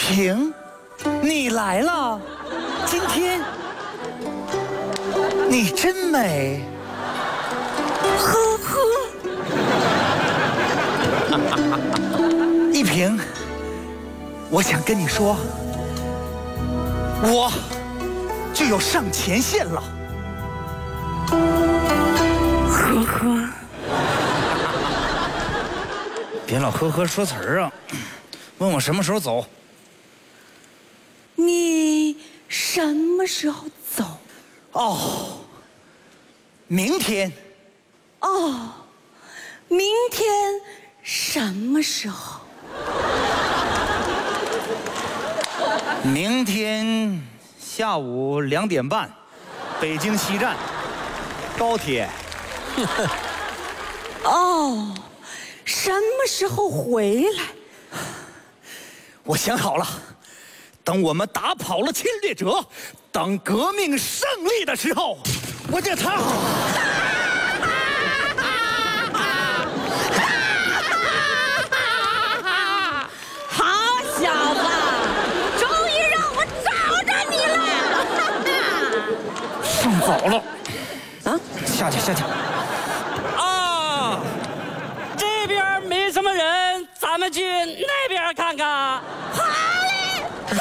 萍，你来了，今天你真美。 呵呵。 一萍，我想跟你说，我就要上前线了。 呵呵。 别老呵呵说词儿啊！问我什么时候走？ 你什么时候走？ 哦，明天。 哦，明天什么时候？ 明天下午2点半，北京西站，高铁。 哦，什么时候回来？ 我想好了，等我们打跑了侵略者，等革命胜利的时候，我就他。 好小子，终于让我找着你了！ 上早了， 啊， 下去。 啊，这边没什么人，咱们去那边看看。 好嘞！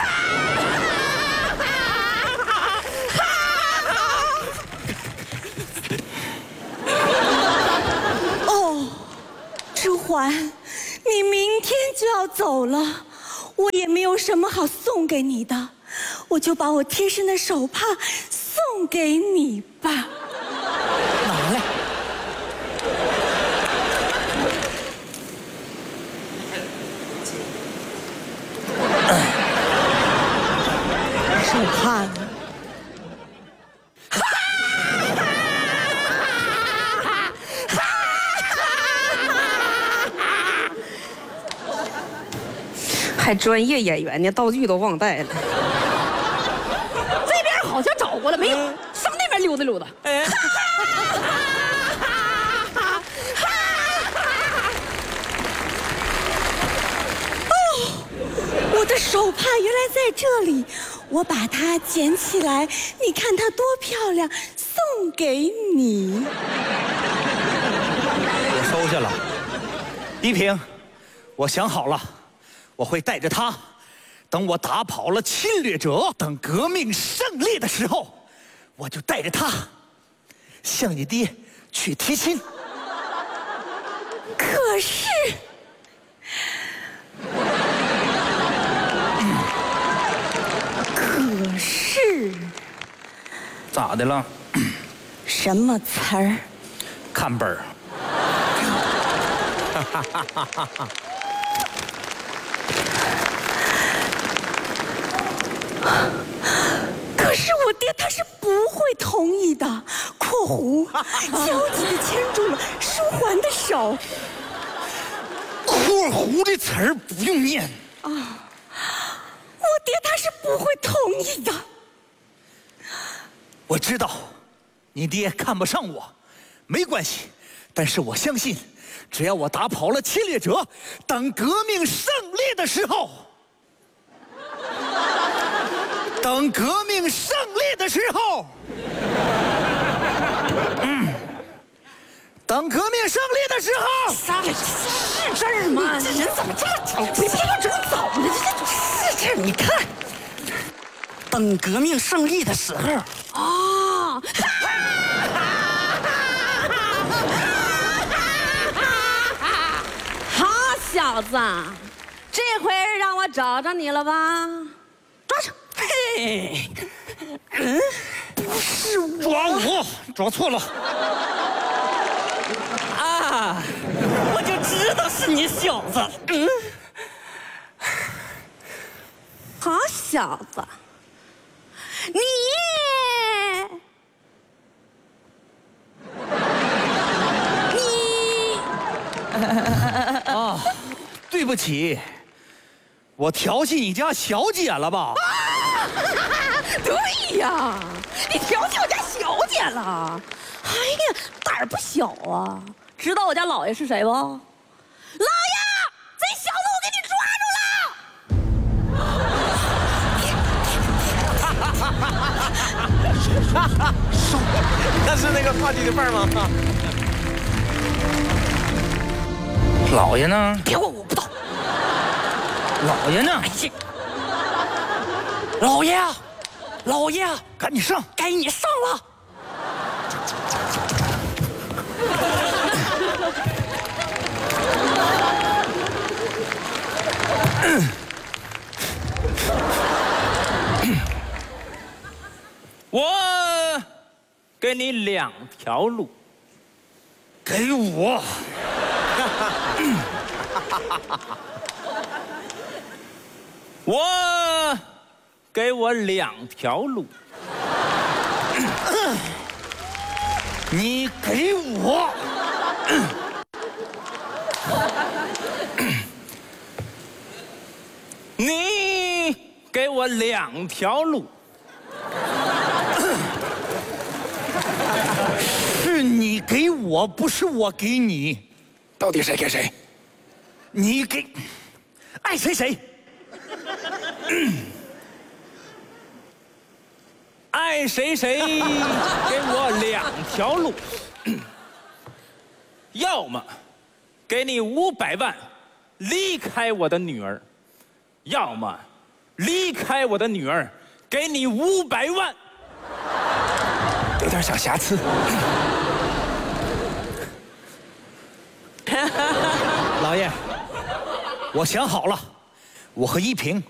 哦，朱环，你明天就要走了，我也没有什么好送给你的，我就把我贴身的手帕送给你吧。 拿来。 手帕呢？ 还专业演员呢，道具都忘带了。这边好像找过了，没有，上那边溜达溜达。 哎， 我的手帕原来在这里，我把它捡起来，你看它多漂亮，送给你。 我收下了。一萍，我想好了，我会带着它，等我打跑了侵略者，等革命胜利的时候，我就带着它向你爹去提亲。 可是， 咋的了？ 什么词儿？ 看本儿。 可是我爹他是不会同意的。（括弧焦急地牵住了舒环的手。 括弧的词儿不用念。 我爹他是不会同意的。 我知道，你爹看不上我，没关系，但是我相信，只要我打跑了侵略者，等革命胜利的时候，等革命胜利的时候，等革命胜利的时候， 是这儿吗？这人怎么这么挑？别整早了，这是这儿，你看。 等革命胜利的时候。 哦。好小子，这回让我找着你了吧？抓住！ 嘿， 不是我，抓我，抓错了。 啊，我就知道是你小子。 好小子，你啊，对不起，我调戏你家小姐了吧？ 对呀，你调戏我家小姐了。哎呀，胆儿不小啊！知道我家老爷是谁不？老爷，这小子我给你抓住了！ 那是那个放鸡的份吗？ 老爷呢？ 别问，我不知道。 老爷呢？ 哎呀，老爷啊，老爷啊， 赶紧上！ 该你上了。 我给你2条路， 给我， 给我2条路， 你给我， 你给我2条路。 是你给我，不是我给你。 到底谁给谁？ 你给，爱谁谁。 爱谁谁，给我2条路，要么给你500万，离开我的女儿；要么离开我的女儿，给你500万。 有点小瑕疵。 老爷，我想好了，我和依萍